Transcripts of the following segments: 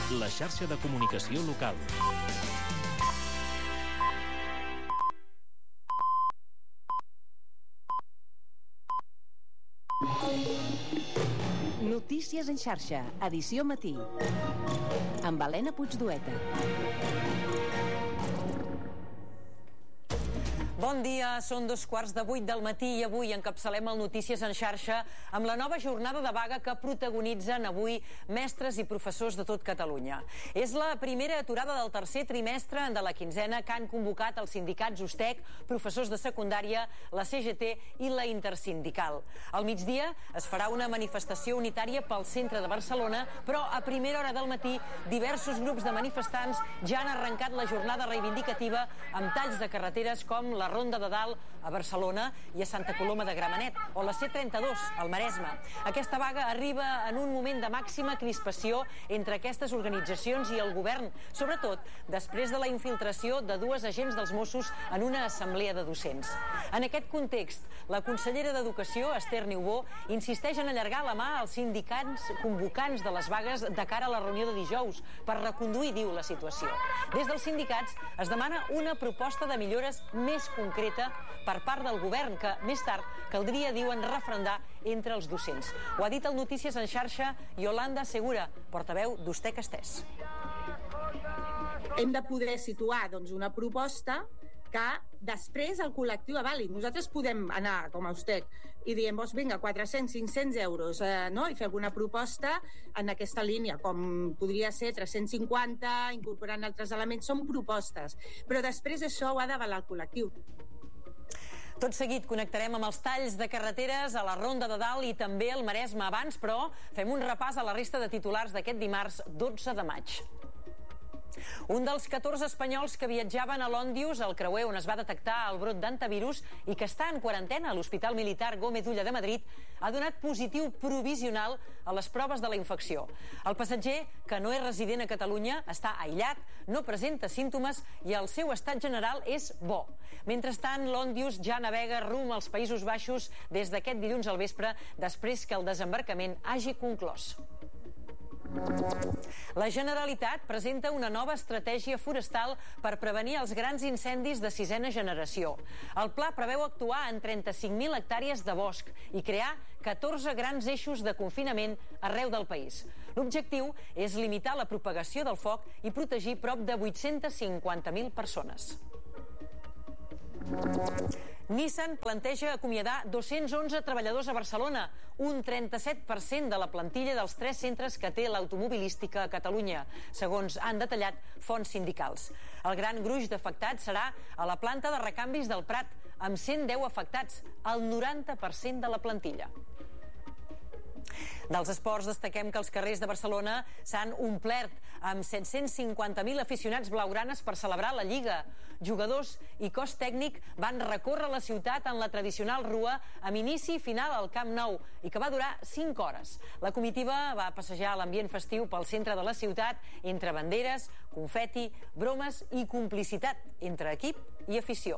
la xarxa de comunicació local. Notícies en xarxa, edició matí, amb Helena Puigdueta. Bon dia, són 2:15 del matí i avui encapçalem el Notícies en xarxa amb la nova jornada de vaga que protagonitzen avui mestres i professors de tot Catalunya. És la primera aturada del tercer trimestre de la quinzena que han convocat els sindicats USTEC, professors de secundària, la CGT i la Intersindical. Al migdia es farà una manifestació unitària pel centre de Barcelona, però a primera hora del matí diversos grups de manifestants ja han arrencat la jornada reivindicativa amb talls de carreteres com la Ronda de Dalt a Barcelona i a Santa Coloma de Gramenet, o la C32 al Maresme. Aquesta vaga arriba en un moment de màxima crispació entre aquestes organitzacions i el govern, sobretot després de la infiltració de dues agents dels Mossos en una assemblea de docents. En aquest context, la consellera d'Educació, Esther Niubó, insisteix en allargar la mà als sindicats convocants de les vagues de cara a la reunió de dijous per reconduir, diu, la situació. Des dels sindicats es demana una proposta de millores més concreta per part del govern, que més tard caldria, diuen, referendar entre els docents. Ho ha dit el Notícies en xarxa Yolanda Segura, portaveu d'USTEC Estès. Hem de poder situar una proposta que després el col·lectiu avali. Nosaltres podem anar com a USTEC i diem, vinga, 400, 500 euros, i fer alguna proposta en aquesta línia, com podria ser 350, incorporant altres elements, són propostes. Però després això ho ha d'avalar el col·lectiu. Tot seguit connectarem amb els talls de carreteres a la Ronda de Dalt i també al Maresme. Abans, però, fem un repàs a la resta de titulars d'aquest dimarts 12 de maig. Un dels 14 espanyols que viatjaven a l'Òndius, al creuer on es va detectar el brot d'antivirus i que està en quarantena a l'Hospital Militar Gómez Ulla de Madrid, ha donat positiu provisional a les proves de la infecció. El passatger, que no és resident a Catalunya, està aïllat, no presenta símptomes i el seu estat general és bo. Mentrestant, l'Òndius ja navega rumb als Països Baixos des d'aquest dilluns al vespre, després que el desembarcament hagi conclòs. La Generalitat presenta una nova estratègia forestal per prevenir els grans incendis de sisena generació. El pla preveu actuar en 35.000 hectàrees de bosc i crear 14 grans eixos de confinament arreu del país. L'objectiu és limitar la propagació del foc i protegir prop de 850.000 persones. Nissan planteja acomiadar 211 treballadors a Barcelona, un 37% de la plantilla dels 3 centres que té l'automobilística a Catalunya, segons han detallat fonts sindicals. El gran gruix d'afectats serà a la planta de recanvis del Prat, amb 110 afectats, el 90% de la plantilla. Dels esports destaquem que els carrers de Barcelona s'han omplert amb 750.000 aficionats blaugranes per celebrar la Lliga. Jugadors i cos tècnic van recórrer la ciutat en la tradicional rua amb inici i final al Camp Nou i que va durar 5 hores. La comitiva va passejar l'ambient festiu pel centre de la ciutat entre banderes, confeti, bromes i complicitat entre equip i afició.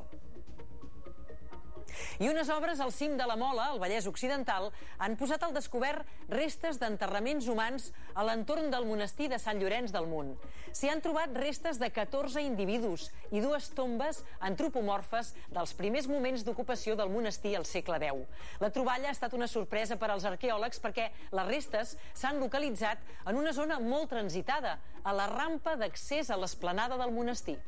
I unes obres al cim de la Mola, al Vallès Occidental, han posat al descobert restes d'enterraments humans a l'entorn del monestir de Sant Llorenç del Munt. S'hi han trobat restes de 14 individus i 2 tombes antropomorfes dels primers moments d'ocupació del monestir al segle X. La troballa ha estat una sorpresa per als arqueòlegs perquè les restes s'han localitzat en una zona molt transitada, a la rampa d'accés a l'esplanada del monestir.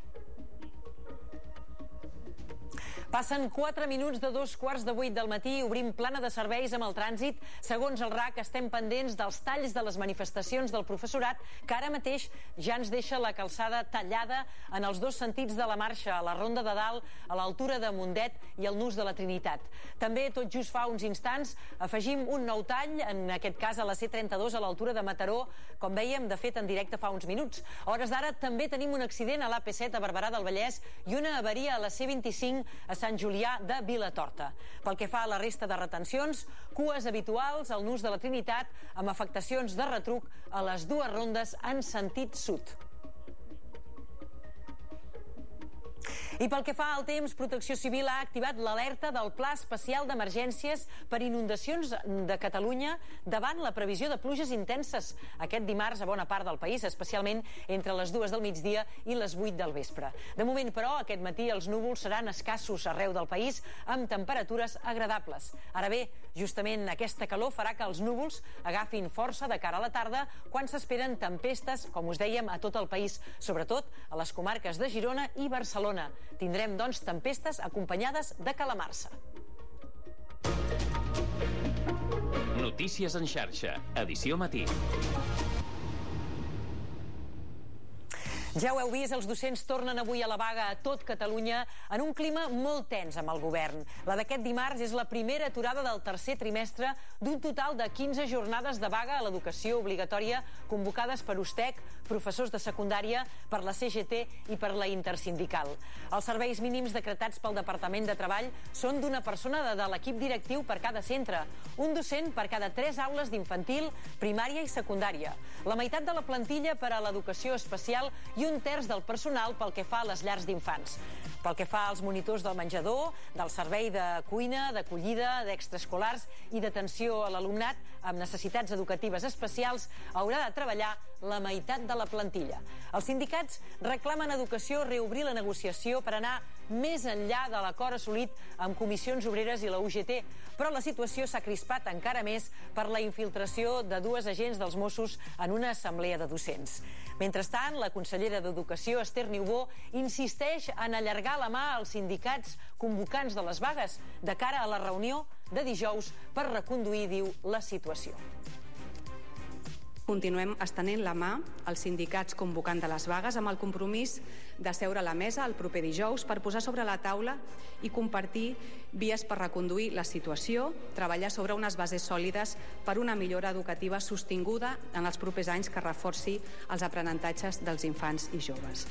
Passen 4 minuts de 7:45 del matí, obrim plana de serveis amb el trànsit. Segons el RAC, estem pendents dels talls de les manifestacions del professorat, que ara mateix ja ens deixa la calçada tallada en els 2 sentits de la marxa, a la Ronda de Dalt, a l'altura de Mundet i al Nus de la Trinitat. També, tot just fa uns instants, afegim un nou tall, en aquest cas a la C32, a l'altura de Mataró, com vèiem, de fet, en directe fa uns minuts. A hores d'ara també tenim un accident a l'AP7 a Barberà del Vallès i una avaria a la C25 a Sant Julià de Vilatorta. Pel que fa a la resta de retencions, cues habituals al Nus de la Trinitat amb afectacions de retruc a les 2 rondes en sentit sud. I pel que fa al temps, Protecció Civil ha activat l'alerta del Pla Especial d'Emergències per inundacions de Catalunya davant la previsió de pluges intenses aquest dimarts a bona part del país, especialment entre les 2 del migdia i les 8 del vespre. De moment, però, aquest matí els núvols seran escassos arreu del país amb temperatures agradables. Ara bé, justament aquesta calor farà que els núvols agafin força de cara a la tarda quan s'esperen tempestes, com us dèiem, a tot el país, sobretot a les comarques de Girona i Barcelona. Tindrem, doncs, tempestes acompanyades de calamarsa. Notícies en xarxa, edició matí. Ja ho heu vist, els docents tornen avui a la vaga a tot Catalunya en un clima molt tens amb el govern. La d'aquest dimarts és la primera aturada del tercer trimestre d'un total de 15 jornades de vaga a l'educació obligatòria convocades per USTEC, professors de secundària, per la CGT i per la Intersindical. Els serveis mínims decretats pel Departament de Treball són d'una persona de l'equip directiu per cada centre, un docent per cada 3 aules d'infantil, primària i secundària, la meitat de la plantilla per a l'educació especial i un terç del personal pel que fa a les llars d'infants. Pel que fa als monitors del menjador, del servei de cuina, d'acollida, d'extraescolars i d'atenció a l'alumnat amb necessitats educatives especials, haurà de treballar la meitat de la plantilla. Els sindicats reclamen a Educació reobrir la negociació per anar més enllà de l'acord assolit amb Comissions Obreres i la UGT, però la situació s'ha crispat encara més per la infiltració de 2 agents dels Mossos en una assemblea de docents. Mentrestant, la consellera d'Educació, Esther Niubó, insisteix en allargar la mà als sindicats convocants de les vagues de cara a la reunió de dijous per reconduir, diu, la situació. Continuem estenent la mà als sindicats convocants de les vagues amb el compromís de seure a la mesa el proper dijous per posar sobre la taula i compartir vies per reconduir la situació, treballar sobre unes bases sòlides per una millora educativa sostinguda en els propers anys que reforci els aprenentatges dels infants i joves.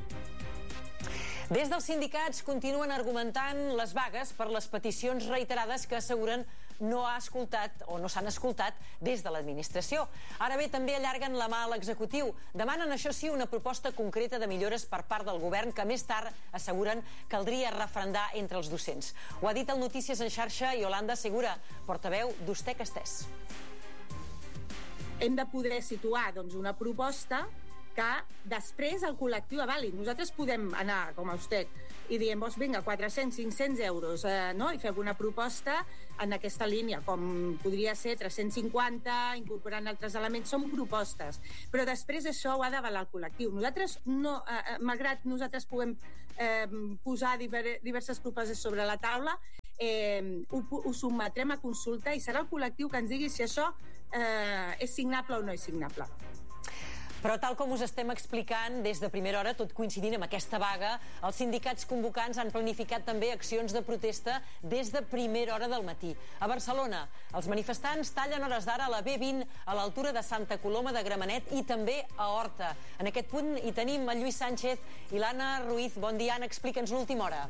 Des dels sindicats continuen argumentant les vagues per les peticions reiterades que asseguren no ha escoltat o no s'han escoltat des de l'administració. Ara bé, també allarguen la mà a l'executiu. Demanen, això sí, una proposta concreta de millores per part del govern que més tard, asseguren, caldria referendar entre els docents. Ho ha dit el Notícies en xarxa Yolanda Segura, portaveu d'USTEC Estès. Hem de poder situar una proposta que després el col·lectiu avali. Nosaltres podem anar, com a USTEC, i diem, vinga, 400, 500 euros, i fer alguna proposta en aquesta línia, com podria ser 350, incorporant altres elements, són propostes. Però després això ho ha d'avalar el col·lectiu. Nosaltres, malgrat nosaltres puguem posar diverses propostes sobre la taula, ho sotmetrem a consulta i serà el col·lectiu que ens digui si això és signable o no és signable. Però tal com us estem explicant des de primera hora, tot coincidint amb aquesta vaga, els sindicats convocants han planificat també accions de protesta des de primera hora del matí. A Barcelona, els manifestants tallen hores d'ara a la B20 a l'altura de Santa Coloma de Gramenet i també a Horta. En aquest punt hi tenim el Lluís Sánchez i l'Anna Ruiz. Bon dia, Anna, explica'ns l'última hora.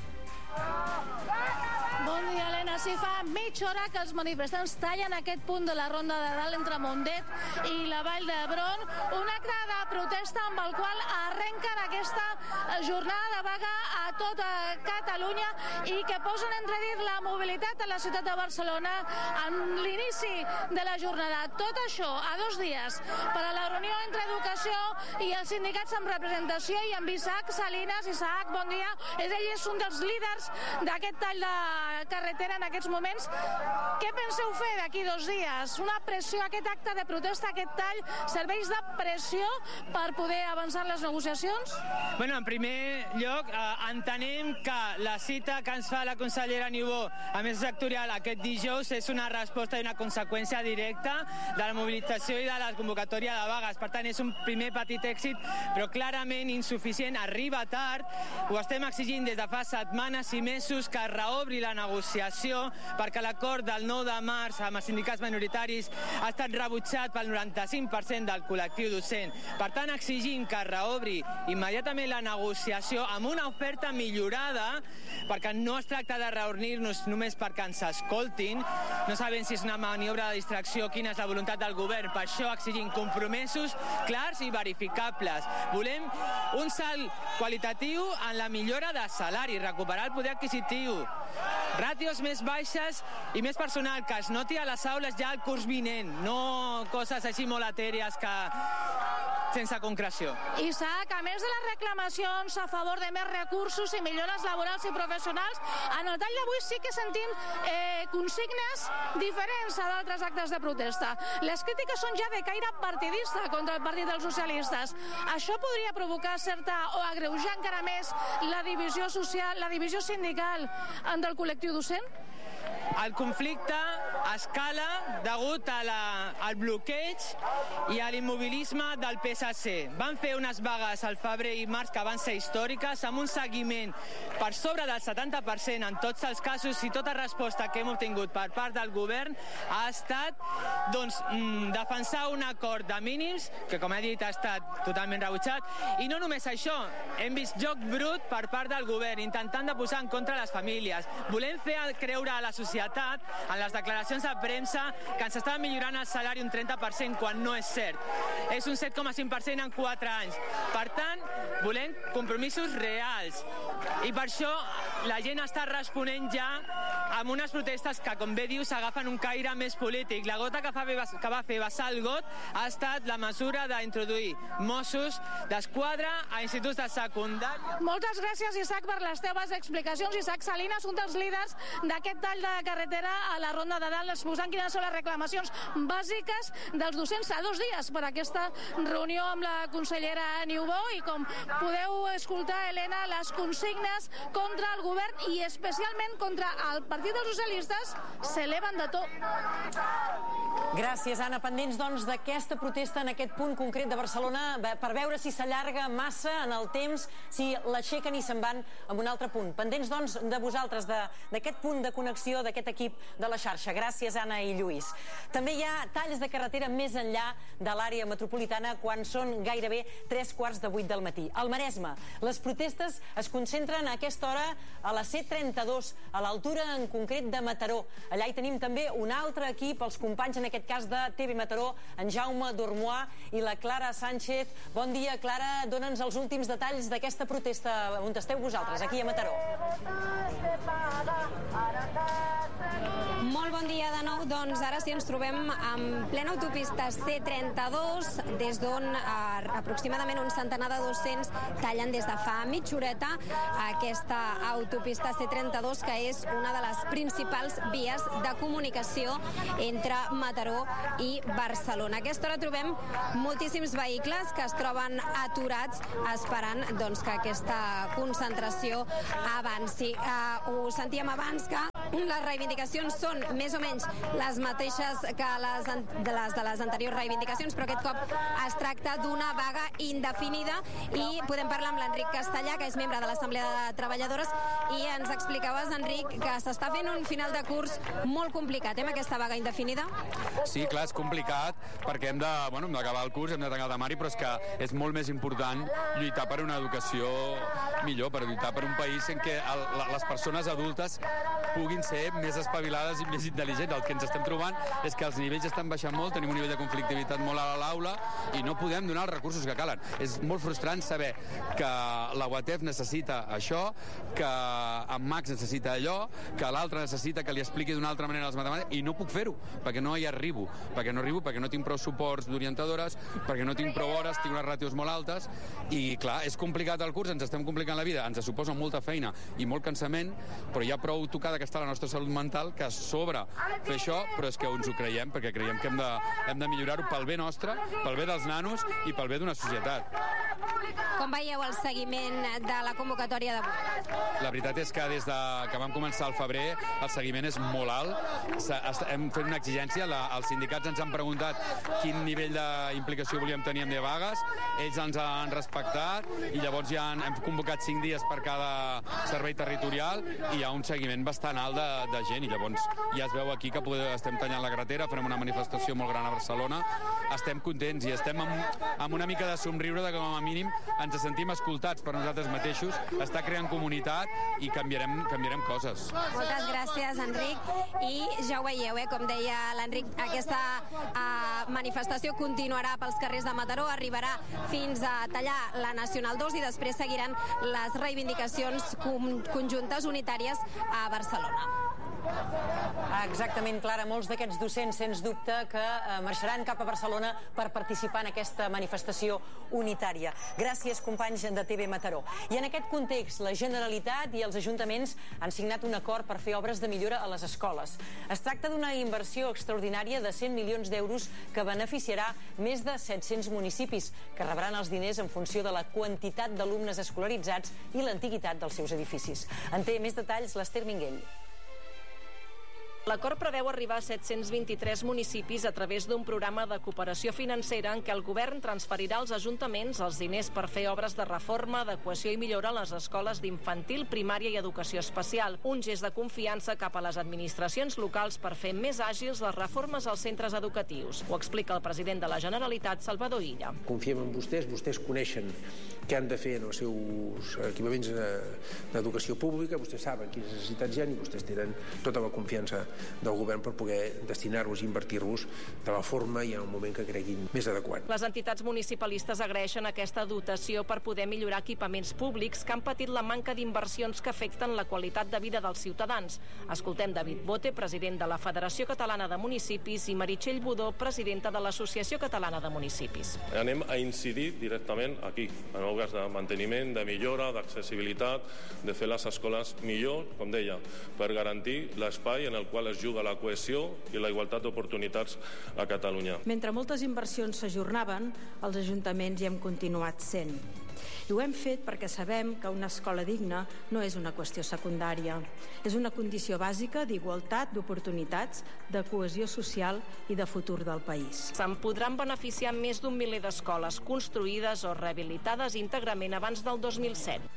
Bon dia, Helena. Sí, fa mitja hora que els manifestants tallen aquest punt de la Ronda de Dalt entre Mundet i la Vall d'Hebron, un acte de protesta amb el qual arrenquen aquesta jornada de vaga a tota Catalunya i que posen entredit la mobilitat a la ciutat de Barcelona en l'inici de la jornada. Tot això a 2 dies per a la reunió entre Educació i els sindicats amb representació i amb Isaac Salinas. Isaac, bon dia. Ell és un dels líders d'aquest tall de carretera en aquests moments. Què penseu fer d'aquí 2 dies? Una pressió, aquest acte de protesta, aquest tall, serveix de pressió per poder avançar les negociacions? Bueno, en primer lloc, entenem que la cita que ens fa la consellera Niubó a mesa sectorial aquest dijous és una resposta i una conseqüència directa de la mobilització i de la convocatòria de vagues. Per tant, és un primer petit èxit, però clarament insuficient, arriba tard. Ho estem exigint des de fa setmanes i mesos que reobri la negociació perquè l'acord del 9 de març amb els sindicats minoritaris ha estat rebutjat pel 95% del col·lectiu docent. Per tant, exigim que reobri immediatament la negociació amb una oferta millorada, perquè no es tracta de reunir-nos només perquè ens escoltin. No sabem si és una maniobra de distracció, quina és la voluntat del govern. Per això exigim compromisos clars i verificables. Volem un salt qualitatiu en la millora de salari, recuperar el poder adquisitiu, ràtios més baixes i més personal que es noti a les aules ja el curs vinent, no coses així molt etèries que sense concreció. Isaac, a més de les reclamacions a favor de més recursos i millores laborals i professionals, en el tall d'avui sí que sentim consignes diferents a d'altres actes de protesta. Les crítiques són ja de caire partidista contra el Partit dels Socialistes. Això podria provocar certa o agreujar encara més la divisió social, la divisió sindical del col·lectiu docent? El conflicte escala degut al bloqueig i a l'immobilisme del PSC. Van fer unes vagues al febrer i març que van ser històriques, amb un seguiment per sobre del 70% en tots els casos, i tota resposta que hem obtingut per part del govern ha estat defensar un acord de mínims, que com he dit ha estat totalment rebutjat, i no només això, hem vist joc brut per part del govern, intentant de posar en contra les famílies. Volem fer creure a la societat, en les declaracions de premsa, que ens estava millorant el salari un 30%, quan no és cert. És un 7,5% en 4 anys. Per tant, volem compromisos reals. I per això la gent està responent ja amb unes protestes que, com bé dius, agafen un caire més polític. La gota que va fer vessar el got ha estat la mesura d'introduir Mossos d'Esquadra a instituts de secundària. Moltes gràcies, Isaac, per les teves explicacions. Isaac Salinas, un dels líders d'aquest tall de carretera a la Ronda de Dalt, exposant quines són les reclamacions bàsiques dels docents a 2 dies per aquesta reunió amb la consellera Niubó. I com podeu escoltar, Helena, les consignes contra el govern i especialment contra el Partit dels Socialistes s'eleven de to. Gràcies, Anna. Pendents, doncs, d'aquesta protesta en aquest punt concret de Barcelona per veure si s'allarga massa en el temps, si l'aixequen i se'n van a un altre punt. Pendents, doncs, de vosaltres, d'aquest punt de connexió d'aquest equip de la xarxa. Gràcies, Anna i Lluís. També hi ha talls de carretera més enllà de l'àrea metropolitana quan són gairebé 7:45 del matí. Al Maresme, les protestes es concentren a aquesta hora a la C32, a l'altura en concret de Mataró. Allà hi tenim també un altre equip, els companys en aquest cas de TV Mataró, en Jaume Dormois i la Clara Sánchez. Bon dia, Clara, dóna'ns els últims detalls d'aquesta protesta. On esteu vosaltres, aquí a Mataró? Molt bon dia de nou. Doncs ara sí ens trobem en plena autopista C32, des d'on aproximadament un centenar de docents tallen des de fa mitja horeta aquesta autopista C32, que és una de les principals vies de comunicació entre Mataró i Barcelona. A aquesta hora trobem moltíssims vehicles que es troben aturats esperant doncs, que aquesta concentració avanci. Ho sentíem abans que les reivindicacions són més o menys les mateixes que les de les anteriors reivindicacions, però aquest cop es tracta d'una vaga indefinida i podem parlar amb l'Enric Castellà, que és membre de l'Assemblea de Treballadores, i ens explicaves, Enric, que s'està fent un final de curs molt complicat, amb aquesta vaga indefinida? Sí, clar, és complicat perquè hem d'acabar el curs, hem de tancar el temari, però és que és molt més important lluitar per una educació millor, per lluitar per un país en què les persones adultes puguin ser més espavilades i més intel·ligents. El que ens estem trobant és que els nivells estan baixant molt, tenim un nivell de conflictivitat molt alt a l'aula i no podem donar els recursos que calen. És molt frustrant saber que la UATF necessita això, que en Max necessita allò, que l'altre necessita que li expliqui d'una altra manera les matemàtiques, i no puc fer-ho, perquè no hi arribo. Perquè no tinc prou suports d'orientadores, perquè no tinc prou hores, tinc unes ràtios molt altes, i clar, és complicat el curs, ens estem complicant la vida, ens suposa molta feina i molt cansament, però hi ha prou tocada que està la nostra salut mental que sobra fer això, però és que ens ho creiem, perquè creiem que hem de millorar-ho pel bé nostre, pel bé dels nanos i pel bé d'una societat. Com veieu el seguiment de la convocatòria d'avui? La veritat és que des que vam començar al febrer el seguiment és molt alt. Hem fet una exigència, els sindicats ens han preguntat quin nivell d'implicació volíem tenir amb de vagues, ells ens han respectat i llavors ja hem convocat 5 dies per cada servei territorial i hi ha un seguiment bastant alt de gent, i llavors ja es veu aquí que estem tallant la carretera, farem una manifestació molt gran a Barcelona, estem contents i estem amb una mica de somriure de que com a mínim ens sentim escoltats per nosaltres mateixos, està creant comunitat i canviarem coses. Moltes gràcies, Enric. I ja ho veieu, com deia l'Enric, aquesta manifestació continuarà pels carrers de Mataró, arribarà fins a tallar la Nacional 2 i després seguiran les reivindicacions conjuntes unitàries a Barcelona. Exactament, Clara. Molts d'aquests docents, sens dubte, que marxaran cap a Barcelona per participar en aquesta manifestació unitària. Gràcies, companys de TV Mataró. I en aquest context, la Generalitat i els ajuntaments han signat un acord per fer obres de millora a les escoles. Es tracta d'una inversió extraordinària de 100 milions d'euros que beneficiarà més de 700 municipis, que rebran els diners en funció de la quantitat d'alumnes escolaritzats i l'antiguitat dels seus edificis. En té més detalls l'Ester Minguell. L'acord preveu arribar a 723 municipis a través d'un programa de cooperació financera en què el govern transferirà als ajuntaments els diners per fer obres de reforma, adequació i millora a les escoles d'infantil, primària i educació especial. Un gest de confiança cap a les administracions locals per fer més àgils les reformes als centres educatius. Ho explica el president de la Generalitat, Salvador Illa. Confiem en vostès coneixen què han de fer en els seus equipaments d'educació pública, vostès saben quines necessitats hi ha i vostès tenen tota la confiança del govern per poder destinar-los i invertir-los de la forma i en el moment que creguin més adequat. Les entitats municipalistes agraeixen aquesta dotació per poder millorar equipaments públics que han patit la manca d'inversions que afecten la qualitat de vida dels ciutadans. Escoltem David Bote, president de la Federació Catalana de Municipis, i Meritxell Budó, presidenta de l'Associació Catalana de Municipis. Anem a incidir directament aquí, en obres de manteniment, de millora, d'accessibilitat, de fer les escoles millor, com deia, per garantir l'espai en el qual es juga la cohesió i la igualtat d'oportunitats a Catalunya. Mentre moltes inversions s'ajornaven, els ajuntaments hi hem continuat sent. I ho hem fet perquè sabem que una escola digna no és una qüestió secundària. És una condició bàsica d'igualtat d'oportunitats, de cohesió social i de futur del país. Se'n podran beneficiar més d'un miler d'escoles construïdes o rehabilitades íntegrament abans del 2007.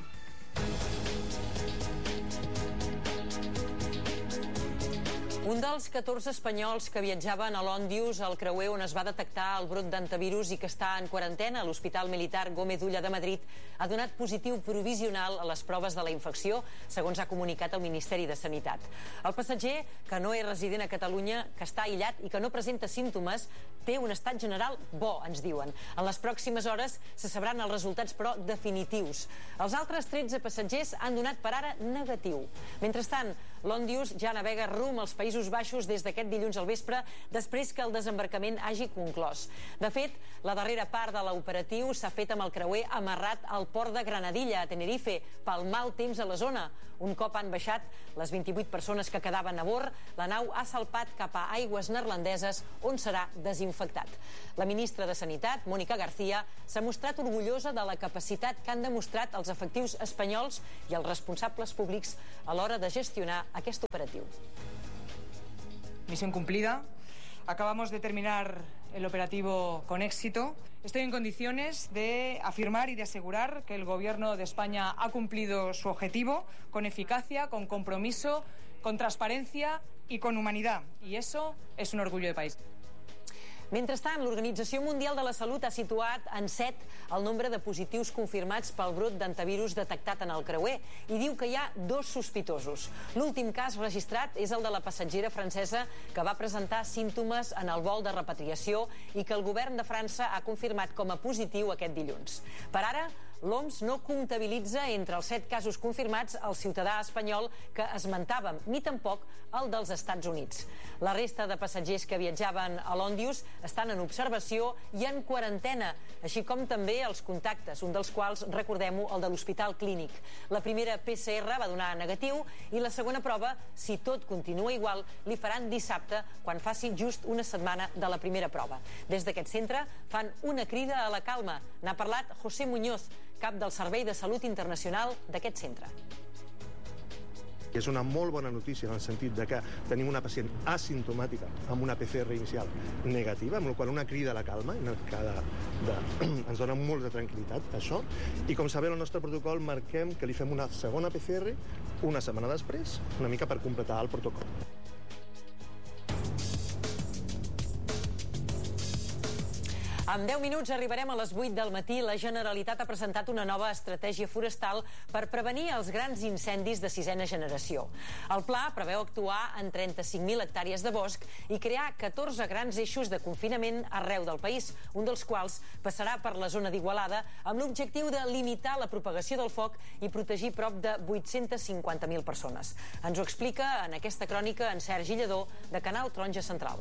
Un dels 14 espanyols que viatjaven a l'Òndius, al creuer on es va detectar el brot d'antivirus i que està en quarantena a l'Hospital Militar Gómez Ulla de Madrid, ha donat positiu provisional a les proves de la infecció, segons ha comunicat el Ministeri de Sanitat. El passatger, que no és resident a Catalunya, que està aïllat i que no presenta símptomes, té un estat general bo, ens diuen. En les pròximes hores se sabran els resultats, però definitius. Els altres 13 passatgers han donat per ara negatiu. Mentrestant, l'Òndius ja navega rumb als Països Baixos des d'aquest dilluns al vespre, després que el desembarcament hagi conclòs. De fet, la darrera part de l'operatiu s'ha fet amb el creuer amarrat al port de Granadilla, a Tenerife, pel mal temps a la zona. Un cop han baixat les 28 persones que quedaven a bord, la nau ha salpat cap a aigües neerlandeses, on serà desinfectat. La ministra de Sanitat, Mónica García, s'ha mostrat orgullosa de la capacitat que han demostrat els efectius espanyols i els responsables públics a l'hora de gestionar aquest operatiu. Misión cumplida. Acabamos de terminar el operativo con éxito. Estoy en condiciones de afirmar y de asegurar que el Gobierno de España ha cumplido su objetivo con eficacia, con compromiso, con transparencia y con humanidad. Y eso es un orgullo de país. Mentrestant, l'Organització Mundial de la Salut ha situat en 7 el nombre de positius confirmats pel brot d'antivirus detectat en el creuer i diu que hi ha 2 sospitosos. L'últim cas registrat és el de la passatgera francesa que va presentar símptomes en el vol de repatriació i que el govern de França ha confirmat com a positiu aquest dilluns. Per ara, l'OMS no comptabilitza entre els 7 casos confirmats el ciutadà espanyol que esmentàvem, ni tampoc el dels Estats Units. La resta de passatgers que viatjaven a l'Òndius estan en observació i en quarantena, així com també els contactes, un dels quals, recordem-ho, el de l'Hospital Clínic. La primera PCR va donar negatiu i la segona prova, si tot continua igual, li faran dissabte, quan faci just una setmana de la primera prova. Des d'aquest centre fan una crida a la calma. N'ha parlat José Muñoz, cap del Servei de Salut Internacional d'aquest centre. És una molt bona notícia en el sentit de que tenim una pacient asimptomàtica amb una PCR inicial negativa, amb la qual una crida a la calma, ens dona molt de tranquil·litat, això. I com sabeu, el nostre protocol marquem que li fem una segona PCR una setmana després, una mica per completar el protocol. En 10 minuts arribarem a les 8 del matí. La Generalitat ha presentat una nova estratègia forestal per prevenir els grans incendis de sisena generació. El pla preveu actuar en 35.000 hectàrees de bosc i crear 14 grans eixos de confinament arreu del país, un dels quals passarà per la zona d'Igualada amb l'objectiu de limitar la propagació del foc i protegir prop de 850.000 persones. Ens ho explica en aquesta crònica en Sergi Lledó, de Canal Taronja Central.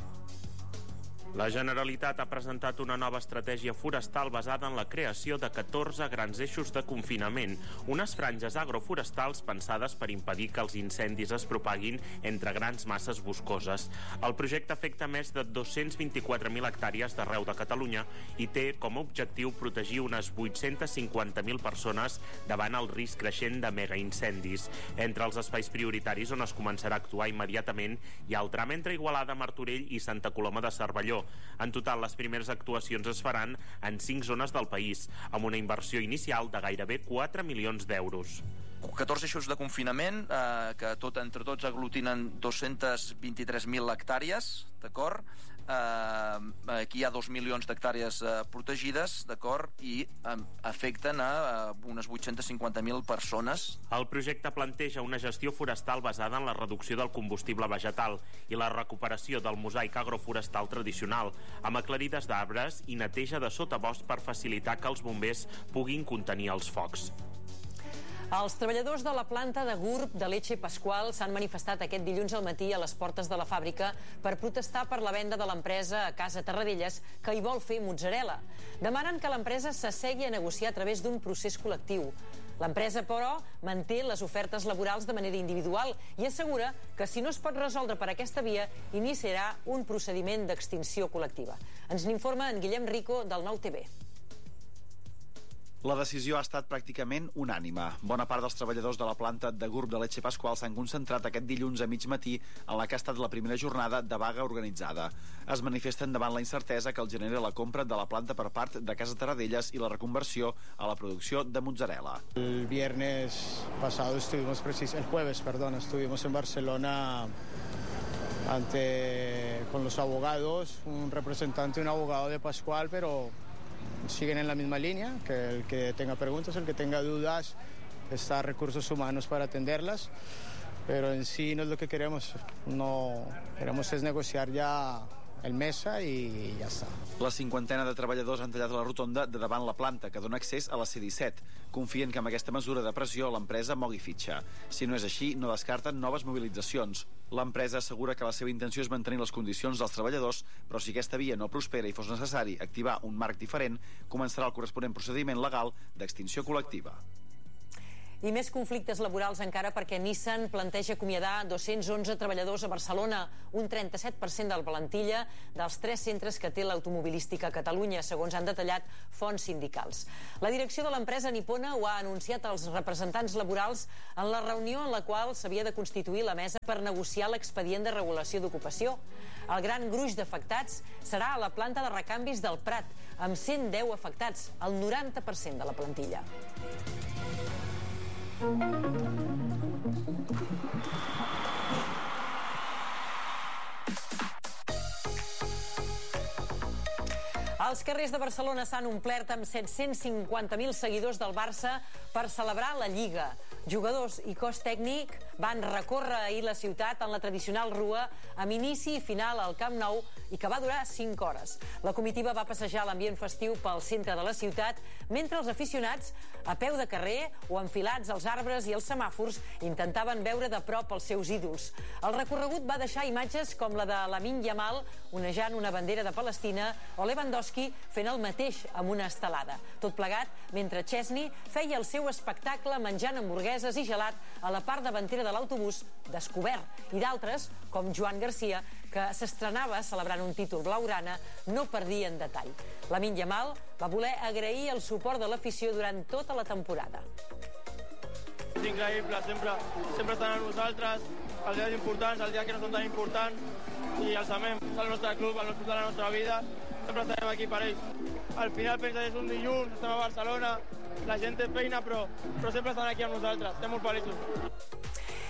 La Generalitat ha presentat una nova estratègia forestal basada en la creació de 14 grans eixos de confinament, unes franges agroforestals pensades per impedir que els incendis es propaguin entre grans masses boscoses. El projecte afecta més de 224.000 hectàrees d'arreu de Catalunya i té com a objectiu protegir unes 850.000 persones davant el risc creixent de megaincendis. Entre els espais prioritaris on es començarà a actuar immediatament hi ha el tram entre Igualada, Martorell i Santa Coloma de Cervelló. En total, les primeres actuacions es faran en 5 zones del país, amb una inversió inicial de gairebé 4 milions d'euros. 14 eixos de confinament, que entre tots aglutinen 223.000 hectàrees, d'acord? Aquí hi ha 2 milions d'hectàrees protegides, d'acord? I afecten a unes 850.000 persones. El projecte planteja una gestió forestal basada en la reducció del combustible vegetal i la recuperació del mosaic agroforestal tradicional, amb aclarides d'arbres i neteja de sotabosc per facilitar que els bombers puguin contenir els focs. Els treballadors de la planta de GURB de Leche Pascual s'han manifestat aquest dilluns al matí a les portes de la fàbrica per protestar per la venda de l'empresa a Casa Tarradellas, que hi vol fer mozzarella. Demanen que l'empresa s'assegui a negociar a través d'un procés col·lectiu. L'empresa, però, manté les ofertes laborals de manera individual i assegura que si no es pot resoldre per aquesta via, iniciarà un procediment d'extinció col·lectiva. Ens n'informa en Guillem Rico, del Nou TV. La decisió ha estat pràcticament unànime. Bona part dels treballadors de la planta de GURB de Leche Pascual s'han concentrat aquest dilluns a mig matí en la que ha estat la primera jornada de vaga organitzada. Es manifesten davant la incertesa que els genera la compra de la planta per part de Casa Tarradellas i la reconversió a la producció de mozzarella. El jueves, estuvimos en Barcelona con los abogados, un representante y un abogado de Pascual, pero siguen en la misma línea, que el que tenga preguntas, el que tenga dudas, está Recursos Humanos para atenderlas, pero en sí no es lo que queremos. No queremos es negociar ya el mesa i ja està. La cinquantena de treballadors han tallat la rotonda de davant la planta, que dona accés a la C-17. Confien que amb aquesta mesura de pressió l'empresa mogui fitxa. Si no és així, no descarten noves mobilitzacions. L'empresa assegura que la seva intenció és mantenir les condicions dels treballadors, però si aquesta via no prospera i fos necessari activar un marc diferent, començarà el corresponent procediment legal d'extinció col·lectiva. I més conflictes laborals encara perquè Nissan planteja acomiadar 211 treballadors a Barcelona, un 37% de la plantilla dels 3 centres que té l'automobilística a Catalunya, segons han detallat fonts sindicals. La direcció de l'empresa nipona ho ha anunciat als representants laborals en la reunió en la qual s'havia de constituir la mesa per negociar l'expedient de regulació d'ocupació. El gran gruix d'afectats serà a la planta de recanvis del Prat, amb 110 afectats, el 90% de la plantilla. Els carrers de Barcelona s'han omplert amb 750.000 seguidors del Barça per celebrar la Lliga. Jugadors i cos tècnic van recórrer ahir la ciutat en la tradicional rua amb inici i final al Camp Nou i que va durar 5 hores. La comitiva va passejar l'ambient festiu pel centre de la ciutat, mentre els aficionats, a peu de carrer o enfilats als arbres i als semàfors, intentaven veure de prop els seus ídols. El recorregut va deixar imatges com la de Lamine Yamal onejant una bandera de Palestina o Lewandowski fent el mateix amb una estelada. Tot plegat mentre Chesney feia el seu espectacle menjant hamburgueses i gelat a la part davantera de l'autobús descobert, i d'altres, com Joan Garcia, que s'estrenava celebrant un títol blaugrana, no perdien detall. Lamine Yamal va voler agrair el suport de l'afició durant tota la temporada. És increïble, sempre estan amb nosaltres, els dies importants, els dies que no són tan importants, i els amem. És el nostre club, el club de la nostra vida, sempre estarem aquí per ells. Al final pensa que és un dilluns, estem a Barcelona, la gent té feina, però sempre estan aquí amb nosaltres, estem molt feliços.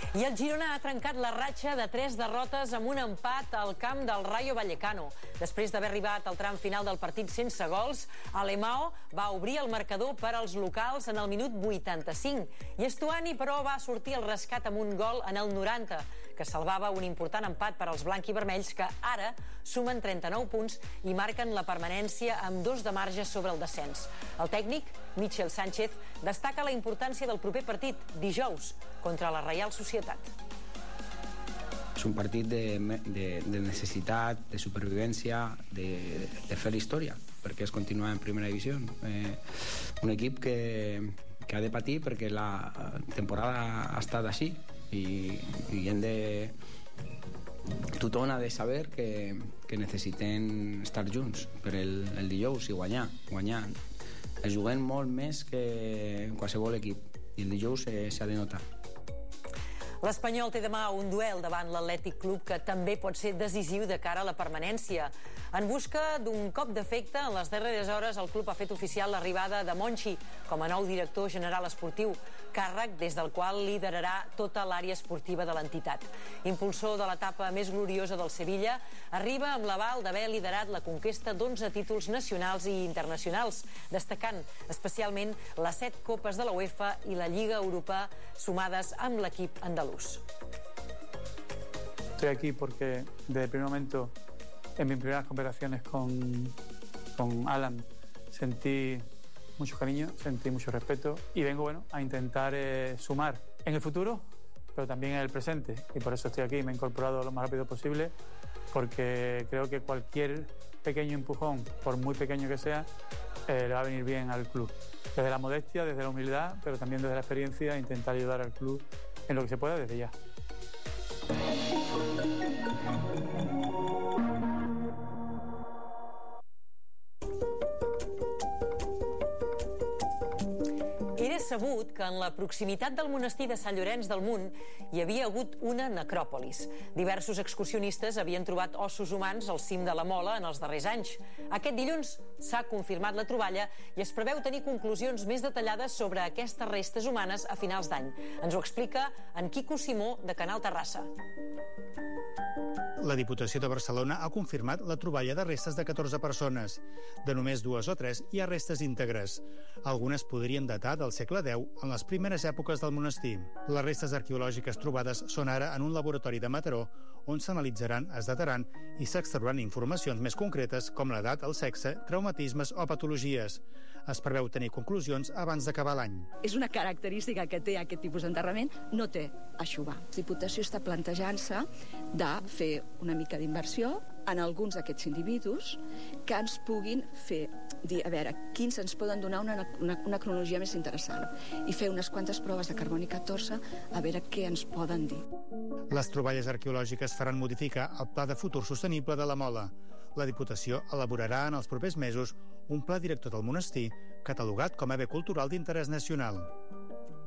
I el Girona ha trencat la ratxa de 3 derrotes amb un empat al camp del Rayo Vallecano. Després d'haver arribat al tram final del partit sense gols, Alemao va obrir el marcador per als locals en el minut 85. I Estuani, però, va sortir al rescat amb un gol en el 90, que salvava un important empat per als blanc-i-vermells, que ara sumen 39 punts i marquen la permanència amb 2 de marge sobre el descens. El tècnic, Michel Sánchez, destaca la importància del proper partit, dijous, contra la Reial Societat. És un partit de necessitat, de supervivència, de fer la història, perquè es continua en primera divisió. Un equip que ha de patir perquè la temporada ha estat així i hem de... Tothom ha de saber que necessitem estar junts per el dijous i guanyar. Es juguem molt més que qualsevol equip i el dijous s'ha de notar. L'Espanyol té demà un duel davant l'Atlètic Club que també pot ser decisiu de cara a la permanència. En busca d'un cop d'efecte, en les darreres hores el club ha fet oficial l'arribada de Monchi com a nou director general esportiu, càrrec des del qual liderarà tota l'àrea esportiva de l'entitat. Impulsor de l'etapa més gloriosa del Sevilla, arriba amb l'aval d'haver liderat la conquesta d'11 títols nacionals i internacionals, destacant especialment les 7 copes de la UEFA i la Lliga Europa sumades amb l'equip andalús. Estoy aquí porque desde el primer momento, en mis primeras conversaciones con Alan, sentí mucho cariño, sentí mucho respeto y vengo a intentar sumar en el futuro, pero también en el presente. Y por eso estoy aquí, me he incorporado lo más rápido posible, porque creo que cualquier pequeño empujón, por muy pequeño que sea, le va a venir bien al club. Desde la modestia, desde la humildad, pero también desde la experiencia, intentar ayudar al club en lo que se pueda desde ya. Era sabut que en la proximitat del monestir de Sant Llorenç del Munt hi havia hagut una necròpolis. Diversos excursionistes havien trobat ossos humans al cim de la Mola en els darrers anys. Aquest dilluns s'ha confirmat la troballa i es preveu tenir conclusions més detallades sobre aquestes restes humanes a finals d'any. Ens ho explica en Quico Simó, de Canal Terrassa. La Diputació de Barcelona ha confirmat la troballa de restes de 14 persones. De només 2 o 3 hi ha restes íntegres. Algunes podrien datar del segle X en les primeres èpoques del monestir. Les restes arqueològiques trobades són ara en un laboratori de Mataró, on s'analitzaran, es dataran i s'extrauran informacions més concretes com l'edat, el sexe, traumatismes o patologies. Es preveu tenir conclusions abans d'acabar l'any. És una característica que té aquest tipus d'enterrament, no té eixugar. La Diputació està plantejant-se de fer una mica d'inversió en alguns d'aquests individus que ens puguin fer dir, a veure, quins ens poden donar una cronologia més interessant i fer unes quantes proves de carboni 14 a veure què ens poden dir. Les troballes arqueològiques faran modificar el Pla de Futur Sostenible de la Mola. La Diputació elaborarà en els propers mesos un pla director del monestir catalogat com a bé cultural d'interès nacional.